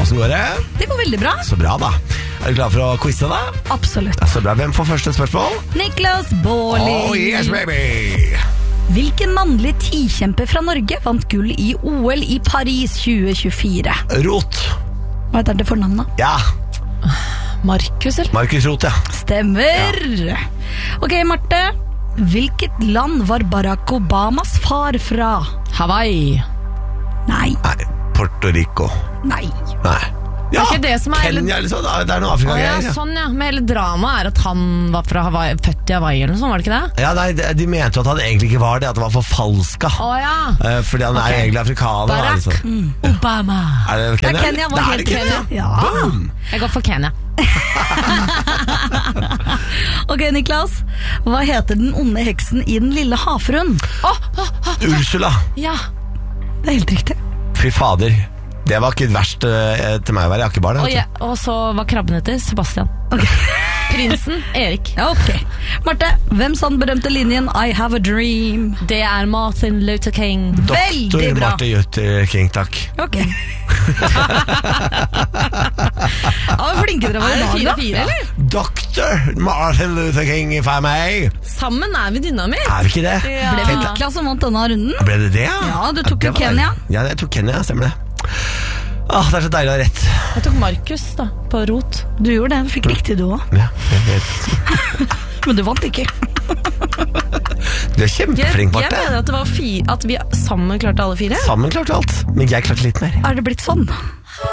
Hvordan går det? Det går veldig bra. Så bra da. Er du klar for å quize da? Absolutt. Ja, så bra. Hvem får første spørsmål? Niklas Baarli. Oh yes, baby! Hvilken mannlig tikjemper fra Norge vant gull i OL i Paris 2024? Rot. Hva heter det for navn da? Ja. Markus, eller? Markus Rot, ja. Stemmer. Ok, Marte. Hvilket land var Barack Obamas far fra? Hawaii. Nei. Nei, Puerto Rico. Nei. Nei. Ja, Er ikke det som er Kenya eller sånn. Det er noe Å Afrika-greier. ja, sånn ja. Men hele dramaet er at han var fra Hawaii, født i Hawaii eller noe sånt, var det ikke det? Ja, nei, de mente jo at han egentlig ikke var det, at det var forfalska. Å ja. Fordi han er egentlig afrikaner. Barack Altså. Obama. Er det Kenya? Kenya var Det er helt det Kenya. Ja. Boom! Jeg går for Kenya. Ok, Niklas. Hva heter den onde heksen i Den lille havfruen? Ursula. Ja. Det er helt riktig. Fy fader. Det var ikke verst til meg å være. Jeg har ikke barn. Og så var krabben etter Sebastian. Ok. Prinsen Erik. Ja, ok. Marte, hvem sa den berømte linjen I have a dream? Det er Martin Luther King. Veldig Doktor bra. Marte Luther King, takk. Ok. Ja, men flinke dere var i dag, da. 4-4, eller? Doktor Martin Luther King, if I may. Sammen er vi dynamitt. Er vi ikke det? Ja. Ble det Niklas som vant denne runden? Ble det det, ja? Ja, du tok det jo var Kenya. deilig. Ja, jeg tok Kenya, stemmer det. Det er så deilig å ha rett. Jeg tok Markus da, på rot. Du gjorde det, du fikk riktig du også. Ja, jeg vet. Men du vant ikke. Du er kjempeflink, Jeg Marte. mener at det var at vi sammen klarte alle 4. Sammen klarte alt, men jeg klarte litt mer. Er det blitt sånn?